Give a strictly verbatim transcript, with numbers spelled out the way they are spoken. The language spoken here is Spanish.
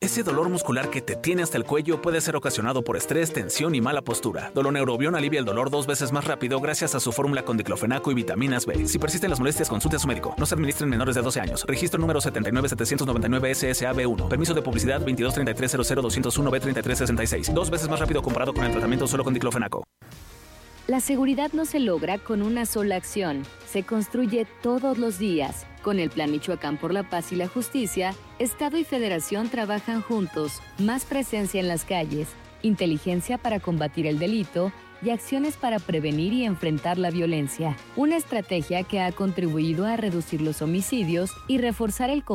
Ese dolor muscular que te tiene hasta el cuello puede ser ocasionado por estrés, tensión y mala postura. Doloneurobion alivia el dolor dos veces más rápido gracias a su fórmula con diclofenaco y vitaminas B. Si persisten las molestias, consulte a su médico. No se administren menores de doce años. Registro número setenta y nueve setecientos noventa y nueve S S A B uno. Permiso de publicidad veintidós treinta y tres cero cero doscientos uno B treinta y tres sesenta y seis. Dos veces más rápido comparado con el tratamiento solo con diclofenaco. La seguridad no se logra con una sola acción. Se construye todos los días. Con el Plan Michoacán por la Paz y la Justicia, Estado y Federación trabajan juntos. Más presencia en las calles, inteligencia para combatir el delito y acciones para prevenir y enfrentar la violencia. Una estrategia que ha contribuido a reducir los homicidios y reforzar el